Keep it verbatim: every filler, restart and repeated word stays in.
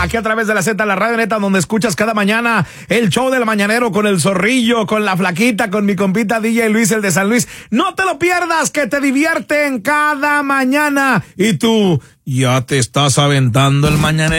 aquí a través de la Z, la radio neta, donde escuchas cada mañana el show del mañanero con el zorrillo, con la flaquita, con mi compita D J Luis, el de San Luis. No te lo pierdas, que te divierten cada mañana. Y tú, ya te estás aventando el mañanero.